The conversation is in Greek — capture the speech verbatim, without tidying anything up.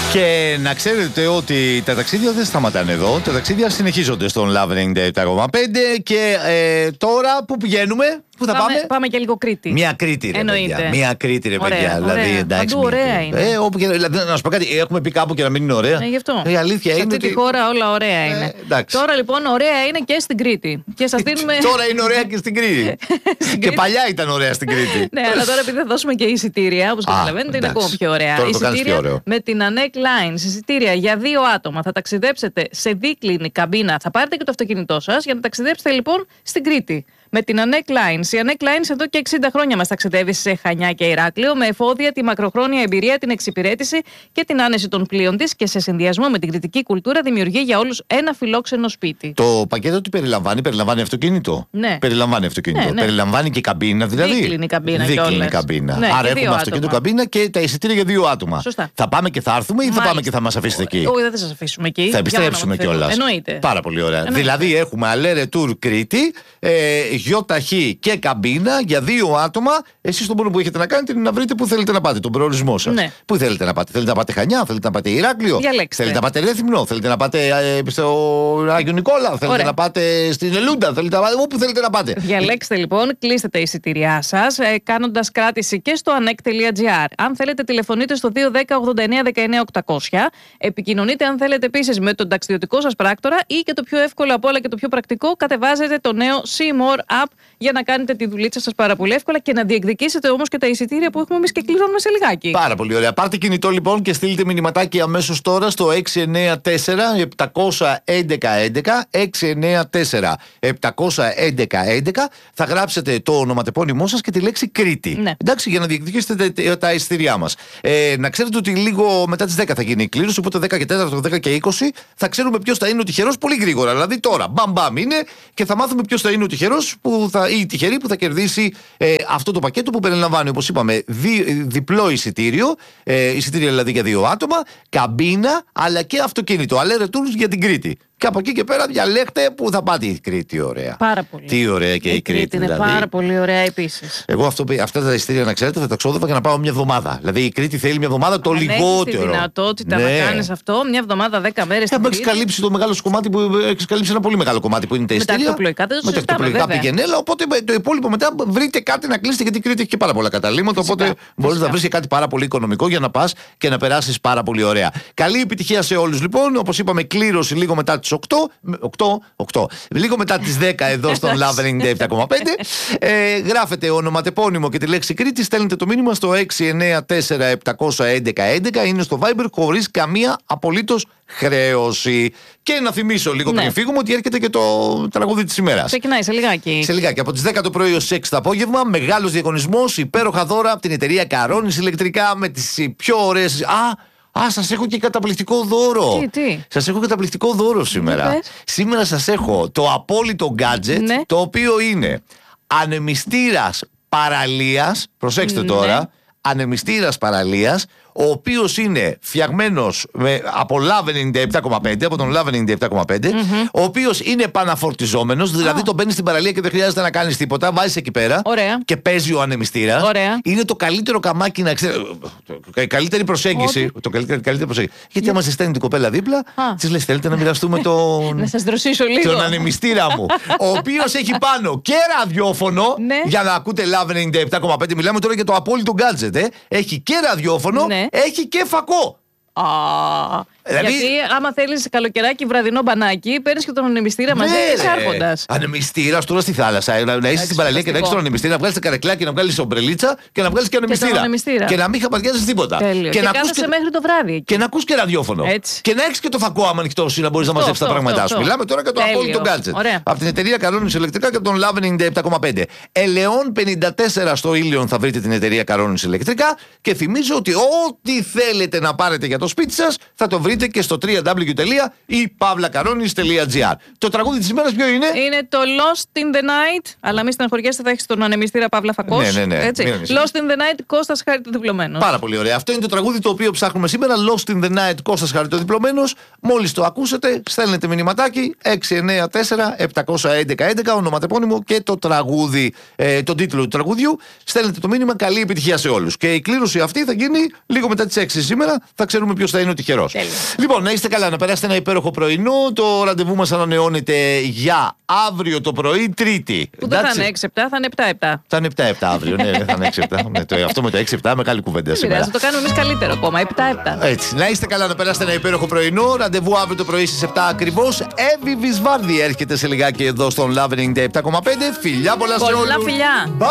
Και να ξέρετε ότι τα ταξίδια δεν σταματάνε εδώ. Τα ταξίδια συνεχίζονται στον Love ενενήντα επτά κόμμα πέντε. Και ε, τώρα που πηγαίνουμε, πού θα πάμε? Πάμε, πάμε και λίγο Κρήτη. Μια Κρήτη, ρε παιδιά. Μια Κρήτη, ρε παιδιά. Ωραία, δηλαδή, ωραία. εντάξει. Παντού ωραία είναι. Ε, όπου, δηλαδή, να σου πω κάτι, έχουμε πει κάπου και να μην είναι ωραία. Ε, γι' αυτό. Η αλήθεια σε είναι. αυτή ότι... τη χώρα όλα ωραία είναι. Ε, τώρα λοιπόν, ωραία είναι και στην Κρήτη. Και σας δίνουμε. Τώρα είναι ωραία και στην Κρήτη. Και παλιά ήταν ωραία στην Κρήτη. Ναι, αλλά τώρα επειδή θα δώσουμε και εισιτήρια, όπως καταλαβαίνετε, είναι ακόμα πιο ωραία. Τώρα το κάνεις πιο ωραίο. Με την Anek Lines, εισιτήρια για δύο άτομα. Θα ταξιδέψετε σε δίκλινη καμπίνα. Θα πάρετε και το αυτοκίνητό σας για να ταξιδέψετε λοιπόν στην Κρήτη. Με την Anek Lines. Η Anek Lines εδώ και εξήντα χρόνια μας ταξιδεύει σε Χανιά και Ηράκλειο με εφόδια τη μακροχρόνια εμπειρία, την εξυπηρέτηση και την άνεση των πλοίων της και σε συνδυασμό με την κρητική κουλτούρα δημιουργεί για όλους ένα φιλόξενο σπίτι. Το πακέτο τι περιλαμβάνει? Περιλαμβάνει αυτοκίνητο. Ναι. Περιλαμβάνει αυτοκίνητο. Ναι, ναι. Περιλαμβάνει και καμπίνα δηλαδή. Δίκλινη καμπίνα. Δίκλινη καμπίνα. Ναι, άρα έχουμε αυτοκίνητο καμπίνα και τα εισιτήρια για δύο άτομα. Σωστά. Θα πάμε και θα έρθουμε ή θα Μάλιστα. πάμε και θα μας αφήσετε εκεί? Όχι, δεν θα σας αφήσουμε εκεί. Θα επιστρέψουμε κιόλας. Εννοείται. Πάρα πολύ ωραία. Εννοείται. Δηλαδή έχουμε Αλέρε Tour Κρήτη, ε, γιοταχή και καμπίνα για δύο άτομα. Εσείς το μόνο που έχετε να κάνετε είναι να βρείτε πού θέλετε να πάτε, τον προορισμό σας. Ναι. Πού θέλετε να πάτε? Θέλετε να πάτε Χανιά, θέλετε να πάτε Ηράκλειο, διαλέξτε. Θέλετε να πάτε Ρέθυμνο, θέλετε να πάτε ε, στο Άγιο Νικόλα, θέλετε ωραία. να πάτε στην Ελούντα, θέλετε να πάτε όπου θέλετε να πάτε. Διαλέξτε λοιπόν, κλείστε τα εισιτήριά σας, ε, κάνοντας κράτηση και στο anek τελεία gr. Αν θέλετε, τηλεφωνείτε στο δύο ένα μηδέν ογδόντα εννέα δεκαεννέα οκτακόσια. Επικοινωνείτε αν θέλετε επίσης με τον ταξιδιωτικό σας πράκτορα ή και το πιο εύκολο από όλα και το πιο πρακτικό, κατεβάζετε το νέο SeaMore App για να κάνετε τη δουλίτσα σας πάρα πολύ εύκολα και να διεκδικήσετε όμως και τα εισιτήρια που έχουμε εμείς και κλείνουμε σε λιγάκι. Πάρα πολύ ωραία. Πάρτε κινητό λοιπόν και στείλτε μηνυματάκι αμέσως τώρα στο έξι εννέα τέσσερα επτά ένα ένα ένα έξι εννέα τέσσερα επτά ένα ένα ένα. Θα γράψετε το ονοματεπώνυμό σας και τη λέξη Κρήτη. Ναι. Εντάξει, για να διεκδικήσετε τα εισιτήριά μας. Ε, να ξέρετε ότι λίγο μετά τις δέκα θα γίνει η κλήρωση, οπότε δέκα και τέσσερα, δέκα και είκοσι θα ξέρουμε ποιος θα είναι ο τυχερός πολύ γρήγορα. Δηλαδή τώρα, μπαμ μπαμ είναι και θα μάθουμε ποιος θα είναι ο τυχερός που θα, ή η τυχερή που θα κερδίσει ε, αυτό το πακέτο που περιλαμβάνει, όπως είπαμε, δι, διπλό εισιτήριο, ε, εισιτήριο δηλαδή για δύο άτομα, καμπίνα αλλά και αυτοκίνητο. Αλέρε Tours για την Κρήτη. Και από εκεί και πέρα διαλέγτε που θα πάτε η Κρήτη. Ωραία. Πάρα πολύ. Τι ωραία και η, η Κρήτη. Είναι δηλαδή. πάρα πολύ ωραία επίσης. Εγώ αυτό, αυτά τα εισιτήρια, να ξέρετε, θα τα ξόδευα για να πάω μια εβδομάδα. Δηλαδή η Κρήτη θέλει μια εβδομάδα το αν λιγότερο. Έχεις τη δυνατότητα ναι. να κάνεις αυτό, μια εβδομάδα, δέκα μέρες. Θα έχει καλύψει το μεγάλο κομμάτι που έχει καλύψει ένα πολύ μεγάλο κομμάτι που είναι τα εισιτήρια. Με τα εκτοπλοϊκά, δεν το συζητάμε. Με τα εκτοπλοϊκά πηγενέλα. Οπότε το υπόλοιπο μετά βρείτε κάτι να κλείσετε, γιατί η Κρήτη έχει και πάρα πολλά καταλήμματα. Οπότε μπορεί να βρει κάτι πάρα πολύ οικονομικό για να πα και να περάσει πάρα πολύ ωραία. Καλή επιτυχία σε όλου λοιπόν. Όπως είπαμε, κλήρωση λίγο μετά τις οκτώ. οκτώ, οκτώ. Λίγο μετά τις δέκα εδώ στον Love ενενήντα επτά κόμμα πέντε. ε, γράφετε ονοματεπώνυμο και τη λέξη Κρήτη, στέλνετε το μήνυμα στο έξι εννέα τέσσερα επτά ένα ένα ένα ένα. Είναι στο Viber χωρίς καμία απολύτως χρέωση. Και να θυμίσω λίγο ναι. πριν φύγουμε ότι έρχεται και το τραγούδι της ημέρας. Ξεκινάει σε λιγάκι. Σε λιγάκι. Από τις δέκα το πρωί ως τις έξι το απόγευμα, μεγάλος διαγωνισμός, υπέροχα δώρα από την εταιρεία Καρώνης ηλεκτρικά με τις πιο ωραίες. Α, Α, σας έχω και καταπληκτικό δώρο. Τι, τι. Σας έχω καταπληκτικό δώρο σήμερα. Τι σήμερα σας έχω το απόλυτο gadget, ναι. το οποίο είναι ανεμιστήρας παραλίας. Προσέξτε ναι. τώρα. Ανεμιστήρας παραλίας, ο οποίος είναι φτιαγμένος με, από Love ενενήντα επτά κόμμα πέντε, από τον Love ενενήντα επτά κόμμα πέντε, mm-hmm. ο οποίος είναι επαναφορτιζόμενος, δηλαδή oh. τον μπαίνεις στην παραλία και δεν χρειάζεται να κάνεις τίποτα, βάζεις εκεί πέρα Ωραία. και παίζει ο ανεμιστήρας. Ωραία. Είναι το καλύτερο καμάκι να ξέρει. Η καλύτερη προσέγγιση. Το καλύτερη, καλύτερη προσέγγιση. Γιατί άμα σε στέλνει την κοπέλα δίπλα, ah. της λες: θέλετε να μοιραστούμε τον. Να σας δροσίσω λίγο. Τον ανεμιστήρα μου. Ο οποίος έχει πάνω και ραδιόφωνο ναι. για να ακούτε Love ενενήντα επτά κόμμα πέντε. Μιλάμε τώρα για το απόλυτο gadget. Ε. Έχει και ραδιόφωνο, ναι. έχει και φακό. Α, δηλαδή... Γιατί άμα θέλεις καλοκαιράκι βραδινό μπανάκι, παίρνεις και τον ανεμιστήρα μαζί και άρχοντας. Ανεμιστήρα τώρα στη θάλασσα. Να, να είσαι στην παραλία και να έχεις τον ανεμιστήρα, να βγάλεις τα καρεκλάκια, να βγάλεις ομπρελίτσα και να βγάλεις και ανεμιστήρα. Και, και να μην χαπαδιάζεις τίποτα. Τέλειο. Και, και να κάθεσαι και... μέχρι το βράδυ. Και να ακούς και ραδιόφωνο. Έτσι. Και να έχεις και το φακό άμα ανοιχτός ή να μπορείς να μαζέψεις τα πράγματά σου. Μιλάμε τώρα για το απόλυτο gadget. Από την εταιρεία Καρώνης ηλεκτρικά και από τον Love ενενήντα επτά κόμμα πέντε. Ελαιών πενήντα τέσσερα στο Ήλιον θα βρείτε την εταιρεία Καρώνης ηλεκτρικά και θυμίζω ότι ό,τι θέλετε να πάρετε για το σπίτι σας θα το βρείτε και στο double-u double-u double-u τελεία i pavla karonis τελεία gr. Το τραγούδι της ημέρας ποιο είναι? Είναι το Lost in the Night. Αλλά μη στεναχωριέστε, θα έχεις τον ανεμιστήρα Παύλα Φακός. Ναι, ναι, ναι. Έτσι. Lost in the Night, Κώστας Χαριτοδιπλωμένος. Πάρα πολύ ωραία. Αυτό είναι το τραγούδι το οποίο ψάχνουμε σήμερα. Lost in the Night, Κώστας Χαριτοδιπλωμένος. Μόλις το ακούσετε, στέλνετε μηνυματάκι έξι εννέα τέσσερα επτά ένα ένα ένα, ονοματεπώνυμο και το τραγούδι, ε, τον τίτλο του τραγουδιού. Στέλνετε το μήνυμα. Καλή επιτυχία σε όλους. Και η κλήρωση αυτή θα γίνει λίγο μετά τις έξι σήμερα. Θα ξέρουμε ποιος θα είναι ο τυχερός. Λοιπόν, να είστε καλά, να περάσετε ένα υπέροχο πρωινό. Το ραντεβού μας ανανεώνεται για αύριο το πρωί, Τρίτη. Που δεν θα είναι έξι επτά, θα είναι επτά επτά. Θα είναι επτά επτά αύριο, ναι, θα είναι έξι επτά. Ναι, το, αυτό με το έξι επτά, μεγάλη κουβέντα σήμερα. Θα το κάνουμε εμείς καλύτερο ακόμα, επτά επτά. Έτσι. Να είστε καλά, να περάσετε ένα υπέροχο πρωινό. Ραντεβού αύριο το πρωί στις επτά ακριβώς. Εύη Βυσβάρδη έρχεται σε λιγάκι εδώ στον Lovering επτά κόμμα πέντε. Φιλιά πολλά σε όλους. Πολλά φιλιά.